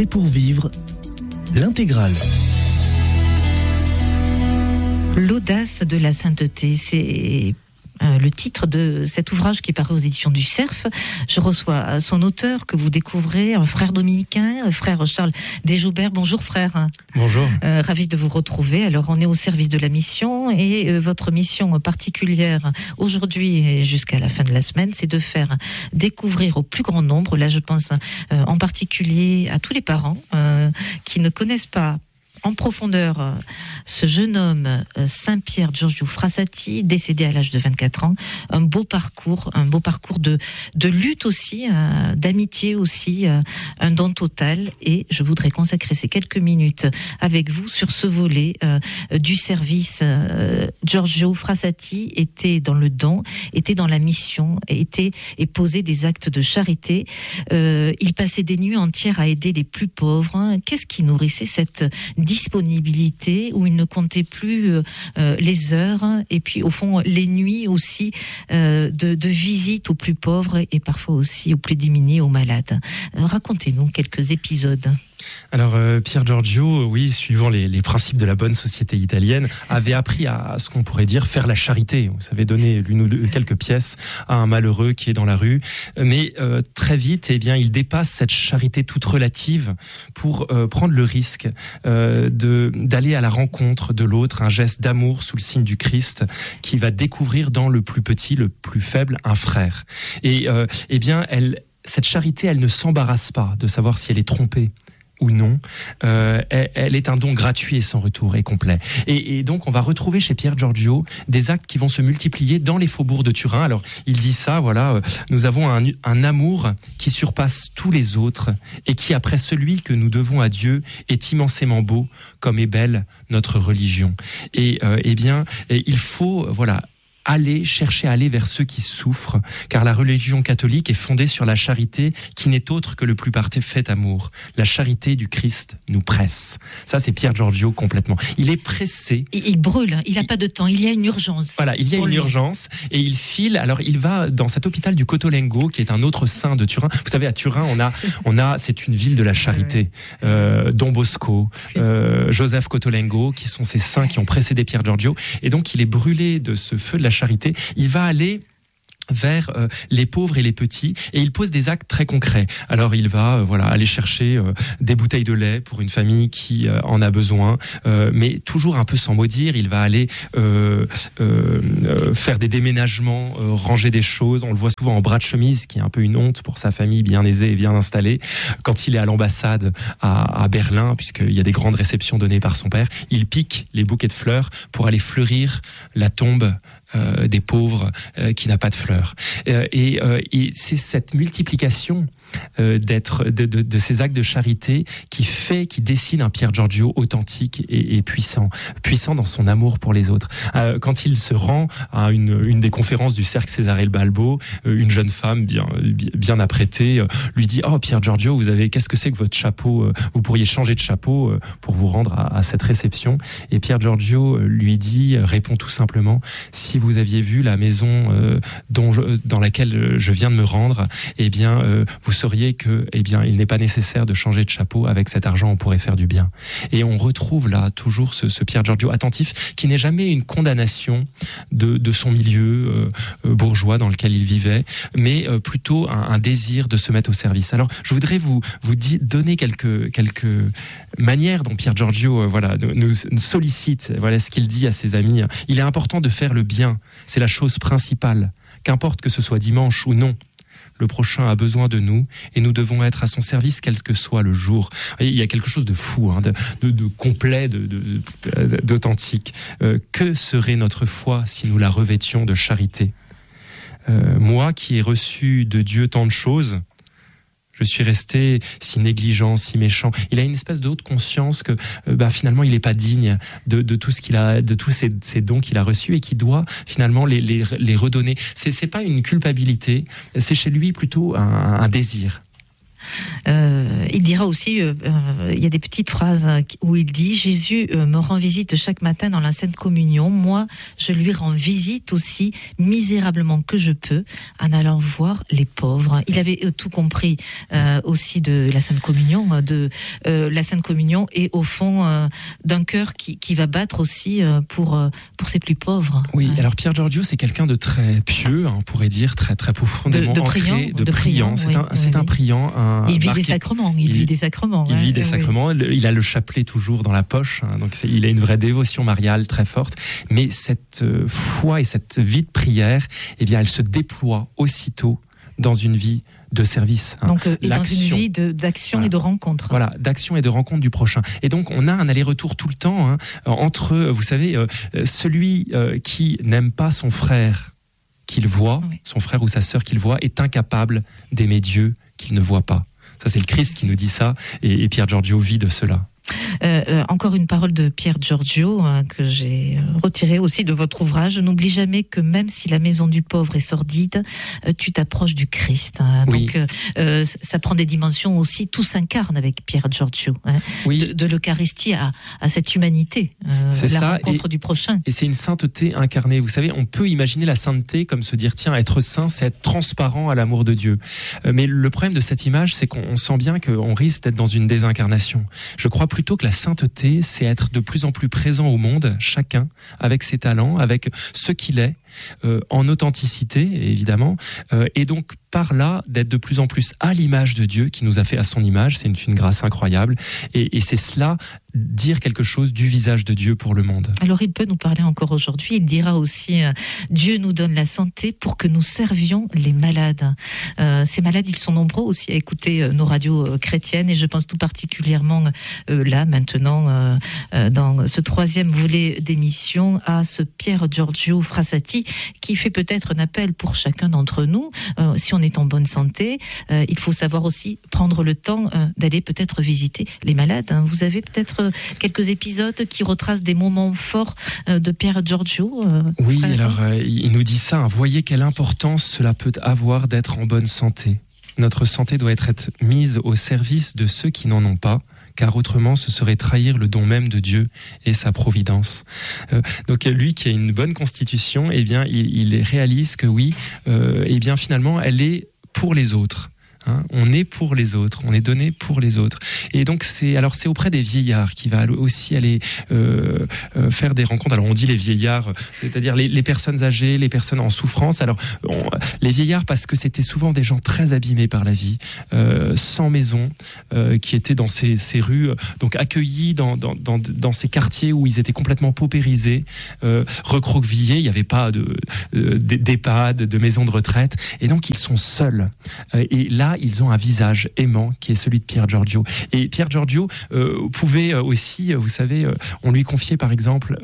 C'est pour vivre l'intégrale. L'audace de la sainteté, c'est le titre de cet ouvrage qui est paru aux éditions du Cerf. Je reçois son auteur que vous découvrez, un frère dominicain, frère Charles Desjaubert. Bonjour frère. Bonjour. Ravi de vous retrouver. Alors on est au service de la mission et votre mission particulière aujourd'hui et jusqu'à la fin de la semaine, c'est de faire découvrir au plus grand nombre, là je pense en particulier à tous les parents qui ne connaissent pas en profondeur ce jeune homme, Saint-Pierre Giorgio Frassati, décédé à l'âge de 24 ans. Un beau parcours de lutte aussi, d'amitié aussi, un don total. Et je voudrais consacrer ces quelques minutes avec vous sur ce volet du service. Giorgio Frassati était dans le don, était dans la mission, et posait des actes de charité. Il passait des nuits entières à aider les plus pauvres. Qu'est-ce qui nourrissait cette disponibilité où il ne comptait plus les heures et puis au fond les nuits aussi de visite aux plus pauvres et parfois aussi aux plus démunis, aux malades. Racontez-nous quelques épisodes. Alors Pier Giorgio, oui, suivant les principes de la bonne société italienne, avait appris à ce qu'on pourrait dire faire la charité. Vous savez, donner l'une ou quelques pièces à un malheureux qui est dans la rue. Mais très vite, eh bien, il dépasse cette charité toute relative pour prendre le risque d'aller à la rencontre de l'autre, un geste d'amour sous le signe du Christ qui va découvrir dans le plus petit, le plus faible, un frère. Et eh bien, cette charité, elle ne s'embarrasse pas de savoir si elle est trompée ou non, elle est un don gratuit et sans retour et complet. Et donc on va retrouver chez Pier Giorgio des actes qui vont se multiplier dans les faubourgs de Turin. Alors il dit ça, voilà, nous avons un amour qui surpasse tous les autres et qui, après celui que nous devons à Dieu, est immensément beau, comme est belle notre religion. Et eh bien, il faut, voilà, chercher à aller vers ceux qui souffrent, car la religion catholique est fondée sur la charité qui n'est autre que le plus parfait amour. La charité du Christ nous presse. Ça, c'est Pier Giorgio complètement. Il est pressé. Il brûle, il n'a pas de temps, il y a une urgence. Voilà, il y a une urgence et il file. Alors, il va dans cet hôpital du Cotolengo, qui est un autre saint de Turin. Vous savez, à Turin, c'est une ville de la charité. Don Bosco, Joseph Cotolengo, qui sont ces saints qui ont précédé Pier Giorgio. Et donc, il est brûlé de ce feu de la charité. Il va aller vers les pauvres et les petits et il pose des actes très concrets. Alors il va aller chercher des bouteilles de lait pour une famille qui en a besoin, mais toujours un peu sans mot dire. Il va aller faire des déménagements, ranger des choses. On le voit souvent en bras de chemise, qui est un peu une honte pour sa famille bien aisée et bien installée. Quand il est à l'ambassade à Berlin, puisqu'il y a des grandes réceptions données par son père, il pique les bouquets de fleurs pour aller fleurir la tombe des pauvres qui n'a pas de fleurs. Et c'est cette multiplication de ces actes de charité qui dessine un Pier Giorgio authentique et puissant dans son amour pour les autres. Quand il se rend à une des conférences du Cercle Cesare Balbo, une jeune femme bien apprêtée lui dit: "Oh Pier Giorgio, qu'est-ce que c'est que votre chapeau? Vous pourriez changer de chapeau pour vous rendre à cette réception." Et Pier Giorgio répond tout simplement: "Si vous aviez vu la maison dans laquelle je viens de me rendre, eh bien vous sauriez que, eh bien, il n'est pas nécessaire de changer de chapeau. Avec cet argent, on pourrait faire du bien." Et on retrouve là toujours ce Pier Giorgio attentif, qui n'est jamais une condamnation de son milieu bourgeois dans lequel il vivait, mais plutôt un désir de se mettre au service. Alors, je voudrais vous donner quelques manières dont Pier Giorgio nous sollicite. Voilà ce qu'il dit à ses amis: "Il est important de faire le bien. C'est la chose principale. Qu'importe que ce soit dimanche ou non. Le prochain a besoin de nous et nous devons être à son service quel que soit le jour." Il y a quelque chose de fou, de complet, d'authentique. Que serait notre foi si nous la revêtions de charité? Moi qui ai reçu de Dieu tant de choses, je suis resté si négligent, si méchant. Il a une espèce de haute conscience que finalement il n'est pas digne de tout ce qu'il a, de tous ces dons qu'il a reçus et qui doit finalement les redonner. C'est pas une culpabilité, c'est chez lui plutôt un désir. Il dira aussi, il y a des petites phrases où il dit « Jésus me rend visite chaque matin dans la Sainte Communion. Moi, je lui rends visite aussi, misérablement que je peux, en allant voir les pauvres. » Il avait tout compris aussi de la Sainte Communion, la Sainte Communion et au fond d'un cœur qui va battre aussi pour ses plus pauvres. Oui, alors Pier Giorgio, c'est quelqu'un de très pieux, on pourrait dire, très profondément ancré, de priant. C'est un priant. Il vit des sacrements. Il vit des sacrements. Il a le chapelet toujours dans la poche, donc il a une vraie dévotion mariale très forte. Mais cette foi et cette vie de prière, eh bien, elle se déploie aussitôt dans une vie de service. Donc, et dans une vie d'action et de rencontre. Voilà, d'action et de rencontre du prochain. Et donc, on a un aller-retour tout le temps entre, vous savez, celui qui n'aime pas son frère qu'il voit, son frère ou sa sœur qu'il voit, est incapable d'aimer Dieu qu'il ne voit pas. Ça, c'est le Christ qui nous dit ça, et Pier Giorgio vit de cela. Encore une parole de Pier Giorgio que j'ai retirée aussi de votre ouvrage. N'oublie jamais que même si la maison du pauvre est sordide, tu t'approches du Christ. Oui. Donc ça prend des dimensions aussi. Tout s'incarne avec Pier Giorgio. Oui. De l'Eucharistie à cette humanité, c'est la ça, rencontre du prochain. Et c'est une sainteté incarnée. Vous savez, on peut imaginer la sainteté comme se dire tiens, être saint, c'est être transparent à l'amour de Dieu. Mais le problème de cette image, c'est qu'on sent bien qu'on risque d'être dans une désincarnation. Je crois plutôt que la sainteté, c'est être de plus en plus présent au monde, chacun, avec ses talents, avec ce qu'il est, en authenticité, évidemment, et donc par là, d'être de plus en plus à l'image de Dieu, qui nous a fait à son image, c'est une grâce incroyable, et c'est cela, dire quelque chose du visage de Dieu pour le monde. Alors il peut nous parler encore aujourd'hui, il dira aussi Dieu nous donne la santé pour que nous servions les malades. Ces malades, ils sont nombreux aussi à écouter nos radios chrétiennes, et je pense tout particulièrement là, maintenant, dans ce 3e volet d'émission, à ce Pier Giorgio Frassati, qui fait peut-être un appel pour chacun d'entre nous. Si on est en bonne santé, il faut savoir aussi prendre le temps d'aller peut-être visiter les malades. Vous avez peut-être quelques épisodes qui retracent des moments forts de Pier Giorgio. Oui, alors il nous dit ça. Voyez quelle importance cela peut avoir d'être en bonne santé. Notre santé doit être mise au service de ceux qui n'en ont pas, car autrement ce serait trahir le don même de Dieu et sa providence. Donc lui qui a une bonne constitution, eh bien il réalise que oui, eh bien finalement elle est pour les autres. On est pour les autres, on est donné pour les autres. Et donc c'est auprès des vieillards qui va aussi aller faire des rencontres. Alors on dit les vieillards, c'est-à-dire les personnes âgées, les personnes en souffrance. Alors les vieillards parce que c'était souvent des gens très abîmés par la vie, sans maison, qui étaient dans ces rues, donc accueillis dans ces quartiers où ils étaient complètement paupérisés, recroquevillés. Il n'y avait pas d'EHPAD, de maison de retraite, et donc ils sont seuls. Et là ils ont un visage aimant qui est celui de Pier Giorgio. Et Pier Giorgio pouvait aussi, vous savez, on lui confiait par exemple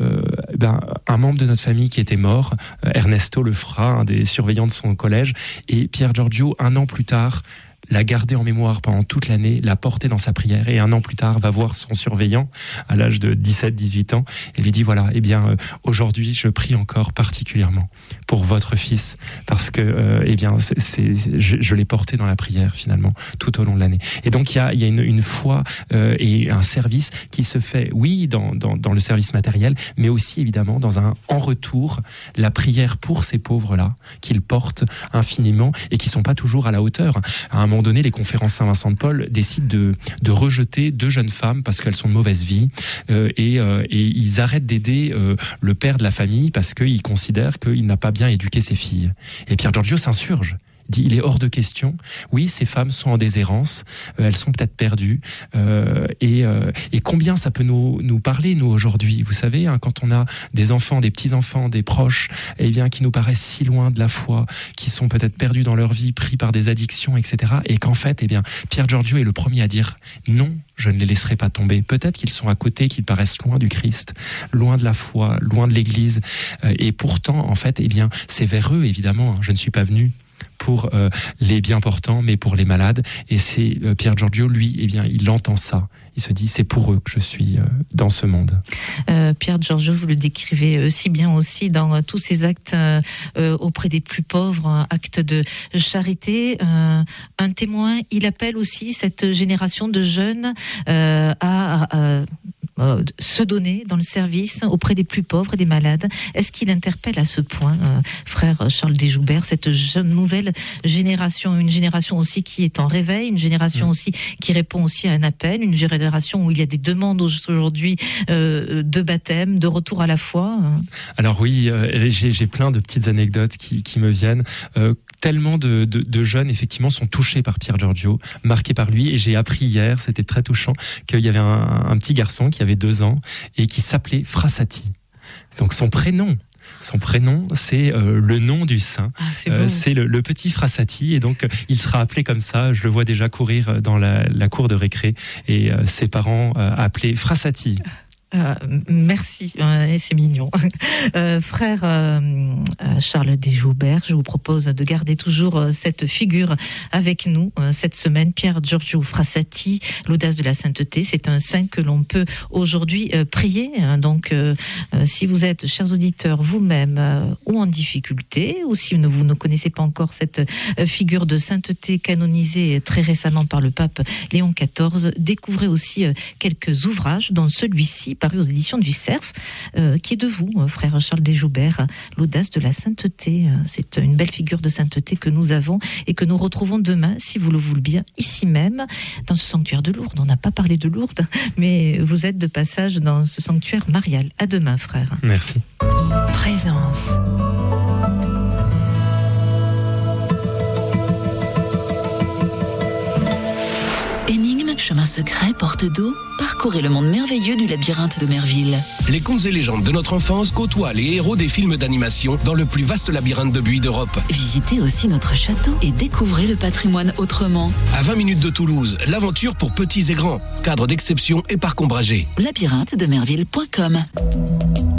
un membre de notre famille qui était mort, Ernesto Lefra, un des surveillants de son collège, et Pier Giorgio, 1 an plus tard, l'a gardé en mémoire pendant toute l'année, l'a porté dans sa prière, et 1 an plus tard va voir son surveillant à l'âge de 17-18 ans et lui dit voilà, eh bien aujourd'hui je prie encore particulièrement pour votre fils parce que eh bien je l'ai porté dans la prière finalement tout au long de l'année. Et donc il y a une foi et un service qui se fait, oui, dans le service matériel, mais aussi évidemment dans en retour la prière pour ces pauvres-là qu'il porte infiniment et qui sont pas toujours à la hauteur. À un moment donné, les conférences Saint-Vincent de Paul décident de rejeter 2 jeunes femmes parce qu'elles sont de mauvaise vie, et ils arrêtent d'aider le père de la famille parce qu'ils considèrent qu'il n'a pas bien éduqué ses filles. Et Pier Giorgio s'insurge. Dit, il est hors de question. Oui, ces femmes sont en déshérence, elles sont peut-être perdues, et combien ça peut nous parler, nous, aujourd'hui. Vous savez, quand on a des enfants, des petits-enfants, des proches, eh bien, qui nous paraissent si loin de la foi, qui sont peut-être perdus dans leur vie, pris par des addictions, etc. Et qu'en fait, eh bien, Pier Giorgio est le premier à dire non, je ne les laisserai pas tomber. Peut-être qu'ils sont à côté, qu'ils paraissent loin du Christ, loin de la foi, loin de l'Église, et pourtant, en fait, eh bien, c'est vers eux, évidemment. Je ne suis pas venu pour les bien portants, mais pour les malades. Et c'est Pier Giorgio, lui, eh bien, il entend ça. Il se dit, c'est pour eux que je suis dans ce monde. Pier Giorgio, vous le décrivez si bien aussi dans tous ces actes auprès des plus pauvres, actes de charité. Un témoin, il appelle aussi cette génération de jeunes à se donner dans le service auprès des plus pauvres et des malades. Est-ce qu'il interpelle à ce point, frère Charles Desjoubert, cette jeune nouvelle génération, une génération aussi qui est en réveil, une génération aussi qui répond aussi à un appel, une génération où il y a des demandes aujourd'hui de baptême, de retour à la foi? Alors oui, j'ai plein de petites anecdotes qui me viennent. Tellement de jeunes, effectivement, sont touchés par Pier Giorgio, marqués par lui. Et j'ai appris hier, c'était très touchant, qu'il y avait un petit garçon qui avait 2 ans et qui s'appelait Frassati. Donc son prénom, c'est le nom du saint. C'est le petit Frassati. Et donc, il sera appelé comme ça. Je le vois déjà courir dans la cour de récré. Et ses parents appelaient Frassati. Merci, c'est mignon. Frère Charles Desjoubert, je vous propose de garder toujours cette figure avec nous cette semaine. Pier Giorgio Frassati, l'audace de la sainteté, c'est un saint que l'on peut aujourd'hui prier. Donc, si vous êtes, chers auditeurs, vous-même ou en difficulté, ou si vous ne connaissez pas encore cette figure de sainteté canonisée très récemment par le pape Léon XIV, découvrez aussi quelques ouvrages, dont celui-ci, paru aux éditions du Cerf, qui est de vous, frère Charles Desjoubert, l'audace de la sainteté. C'est une belle figure de sainteté que nous avons et que nous retrouvons demain, si vous le voulez bien, ici même, dans ce sanctuaire de Lourdes. On n'a pas parlé de Lourdes, mais vous êtes de passage dans ce sanctuaire marial. À demain, frère. Merci. Présence. Chemin secret, porte d'eau, parcourez le monde merveilleux du labyrinthe de Merville. Les contes et légendes de notre enfance côtoient les héros des films d'animation dans le plus vaste labyrinthe de buis d'Europe. Visitez aussi notre château et découvrez le patrimoine autrement. À 20 minutes de Toulouse, l'aventure pour petits et grands. Cadre d'exception et parc ombragé. Labyrinthe de Merville.com.